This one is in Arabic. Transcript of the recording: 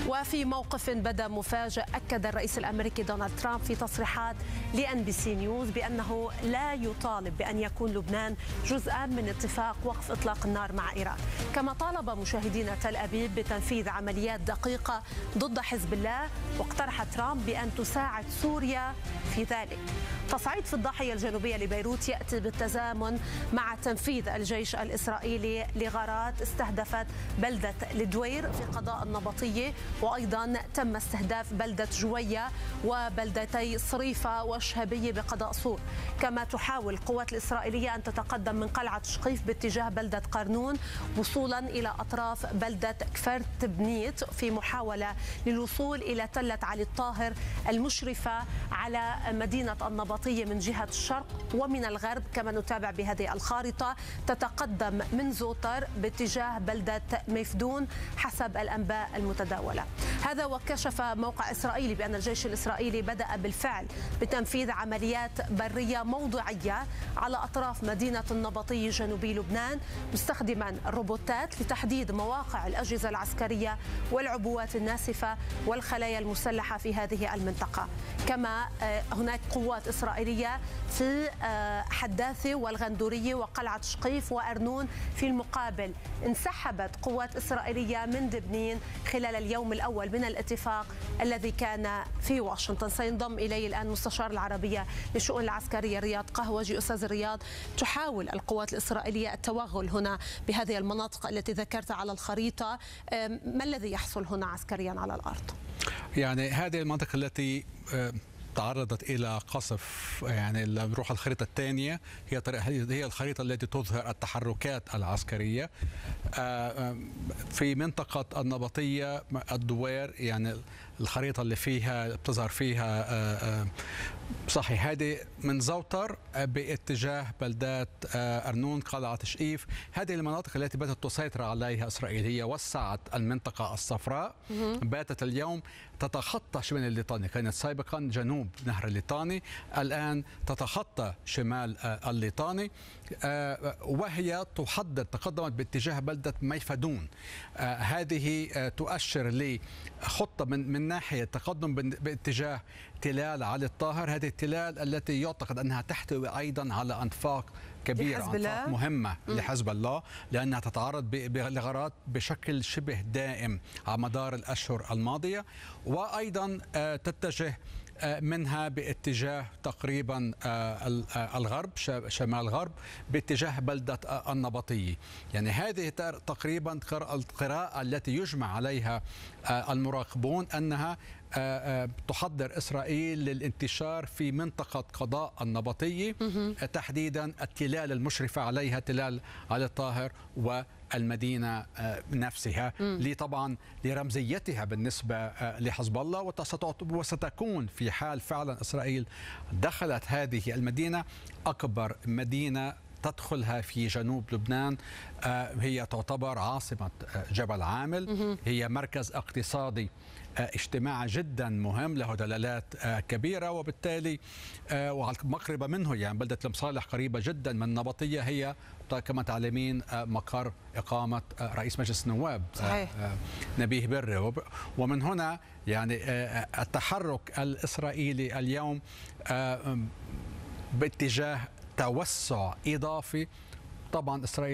وفي موقف بدا مفاجئ أكد الرئيس الأمريكي دونالد ترامب في تصريحات لNBC نيوز بأنه لا يطالب بأن يكون لبنان جزءا من اتفاق وقف إطلاق النار مع إيران. كما طالب مشاهدين تل أبيب بتنفيذ عمليات دقيقة ضد حزب الله، واقترح ترامب بأن تساعد سوريا في ذلك. تصعيد في الضاحية الجنوبية لبيروت يأتي بالتزامن مع تنفيذ الجيش الإسرائيلي لغارات استهدفت بلدة الدوير في قضاء النبطية، وأيضا تم استهداف بلدة جوية وبلدتي صريفة وشهبية بقضاء صور. كما تحاول القوات الإسرائيلية أن تتقدم من قلعة شقيف باتجاه بلدة قرنون وصولا إلى أطراف بلدة كفرت بنيت في محاولة للوصول إلى تلة علي الطاهر المشرفة على مدينة النبطية من جهة الشرق ومن الغرب. كما نتابع بهذه الخارطة تتقدم من زوتر باتجاه بلدة ميفدون حسب الأنباء المتداولة. هذا وكشف موقع إسرائيلي بأن الجيش الإسرائيلي بدأ بالفعل بتنفيذ عمليات برية موضوعية على أطراف مدينة النبطية جنوبي لبنان، مستخدما الروبوتات لتحديد مواقع الأجهزة العسكرية والعبوات الناسفة والخلايا المسلحة في هذه المنطقة. كما هناك قوات إسرائيلية في حداثة والغندورية وقلعة شقيف وأرنون. في المقابل انسحبت قوات إسرائيلية من دبنين خلال اليوم الأول من الاتفاق الذي كان في واشنطن. سينضم إلي الآن مستشار العربية للشؤون العسكرية رياض قهوجي. أستاذ رياض، تحاول القوات الإسرائيلية التوغل هنا بهذه المناطق التي ذكرت على الخريطة، ما الذي يحصل هنا عسكريا على الأرض؟ يعني هذه المنطقة التي تعرضت إلى قصف، يعني نروح الخريطة الثانية هي الخريطة التي تظهر التحركات العسكرية في منطقة النبطية الدوير. يعني الخريطة اللي فيها بتظهر فيها صحيح هذه من زوتر باتجاه بلدات أرنون قلعة شقيف. هذه المناطق التي باتت تسيطر عليها إسرائيل. هي وسعت المنطقة الصفراء، باتت اليوم تتخطى شمال الليطاني. كانت سابقا جنوب نهر الليطاني، الآن تتخطى شمال الليطاني، وهي تحضر تقدمت باتجاه بلدة ميفدون. هذه تؤشر لخطة من ناحية تقدم باتجاه تلال علي الطاهر. هذه التلال التي يعتقد أنها تحتوي أيضا على أنفاق كبيرة، أنفاق مهمة لحزب الله، لأنها تتعرض لغارات بشكل شبه دائم على مدار الأشهر الماضية، وأيضا تتجه منها باتجاه تقريبا الغرب شمال الغرب باتجاه بلدة النبطية. يعني هذه تقريبا القراءة التي يجمع عليها المراقبون أنها تحضر إسرائيل للانتشار في منطقة قضاء النبطية، تحديدا التلال المشرفة عليها تلال علي الطاهر والمدينة نفسها، طبعا لرمزيتها بالنسبة لحزب الله. وستكون في حال فعلا إسرائيل دخلت هذه المدينة أكبر مدينة تدخلها في جنوب لبنان. هي تعتبر عاصمة جبل عامل، هي مركز اقتصادي اجتماعي جدا مهم له دلالات كبيرة، وبالتالي ومقربة منه يعني بلدة المصالح قريبة جدا من النبطية، هي كما تعلمين مقر إقامة رئيس مجلس النواب نبيه بري. ومن هنا يعني التحرك الإسرائيلي اليوم باتجاه توسع إضافي. طبعا إسرائيل